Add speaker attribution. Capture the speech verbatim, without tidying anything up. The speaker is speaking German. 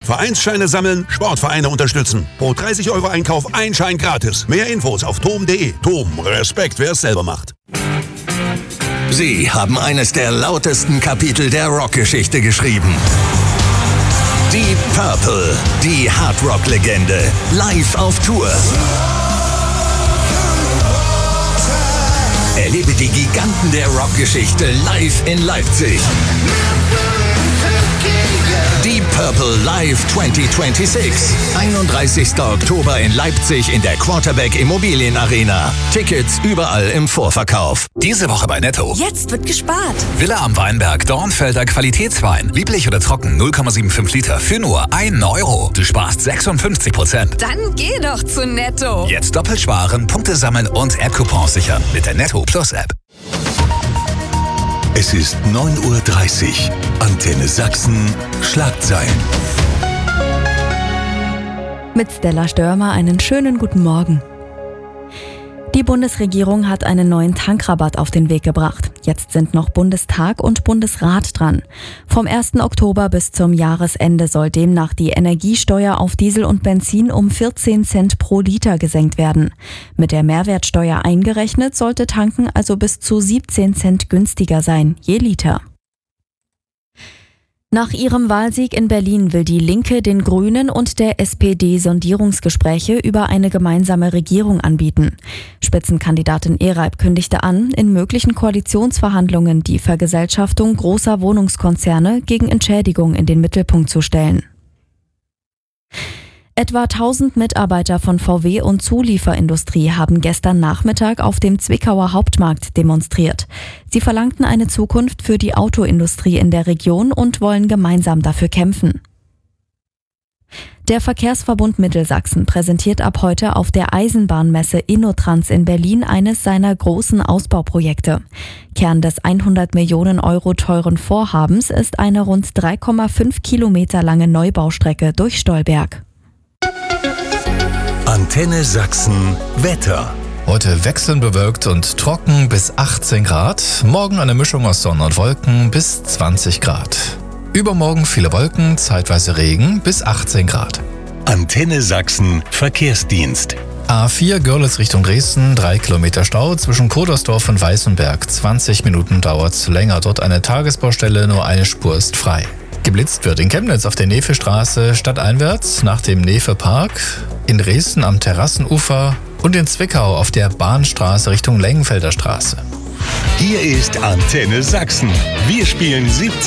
Speaker 1: Vereinsscheine sammeln, Sportvereine unterstützen. Pro dreißig Euro Einkauf ein Schein gratis. Mehr Infos auf tom punkt de. Tom, Respekt, wer es selber macht.
Speaker 2: Sie haben eines der lautesten Kapitel der Rockgeschichte geschrieben. Deep Purple, die Hardrock-Legende, live auf Tour. Erlebe die Giganten der Rockgeschichte live in Leipzig. Deep Purple Live zwanzig sechsundzwanzig. einunddreißigster Oktober in Leipzig in der Quarterback Immobilien Arena. Tickets überall im Vorverkauf.
Speaker 3: Diese Woche bei Netto.
Speaker 4: Jetzt wird gespart.
Speaker 3: Villa am Weinberg, Dornfelder Qualitätswein. Lieblich oder trocken, null Komma fünfundsiebzig Liter für nur einen Euro. Du sparst sechsundfünfzig Prozent.
Speaker 4: Dann geh doch zu Netto.
Speaker 3: Jetzt doppelt sparen, Punkte sammeln und App-Coupons sichern mit der Netto Plus App.
Speaker 2: Es ist neun Uhr dreißig. Antenne Sachsen. Schlagzeilen.
Speaker 5: Mit Stella Störmer einen schönen guten Morgen. Die Bundesregierung hat einen neuen Tankrabatt auf den Weg gebracht. Jetzt sind noch Bundestag und Bundesrat dran. Vom ersten Oktober bis zum Jahresende soll demnach die Energiesteuer auf Diesel und Benzin um vierzehn Cent pro Liter gesenkt werden. Mit der Mehrwertsteuer eingerechnet sollte Tanken also bis zu siebzehn Cent günstiger sein, je Liter. Nach ihrem Wahlsieg in Berlin will die Linke den Grünen und der S P D Sondierungsgespräche über eine gemeinsame Regierung anbieten. Spitzenkandidatin Ereib kündigte an, in möglichen Koalitionsverhandlungen die Vergesellschaftung großer Wohnungskonzerne gegen Entschädigung in den Mittelpunkt zu stellen. Etwa tausend Mitarbeiter von V W und Zulieferindustrie haben gestern Nachmittag auf dem Zwickauer Hauptmarkt demonstriert. Sie verlangten eine Zukunft für die Autoindustrie in der Region und wollen gemeinsam dafür kämpfen. Der Verkehrsverbund Mittelsachsen präsentiert ab heute auf der Eisenbahnmesse InnoTrans in Berlin eines seiner großen Ausbauprojekte. Kern des hundert Millionen Euro teuren Vorhabens ist eine rund drei Komma fünf Kilometer lange Neubaustrecke durch Stolberg.
Speaker 2: Antenne Sachsen Wetter.
Speaker 6: Heute wechselnd bewölkt und trocken bis achtzehn Grad. Morgen eine Mischung aus Sonne und Wolken bis zwanzig Grad. Übermorgen viele Wolken, zeitweise Regen bis achtzehn Grad.
Speaker 2: Antenne Sachsen Verkehrsdienst.
Speaker 6: A vier Görlitz Richtung Dresden, drei Kilometer Stau zwischen Kodersdorf und Weißenberg. zwanzig Minuten dauert's länger. Dort eine Tagesbaustelle, nur eine Spur ist frei. Geblitzt wird in Chemnitz auf der Nefe-Straße stadteinwärts nach dem Nefe-Park, in Dresden am Terrassenufer und in Zwickau auf der Bahnstraße Richtung Lengenfelder Straße.
Speaker 2: Hier ist Antenne Sachsen. Wir spielen siebzehn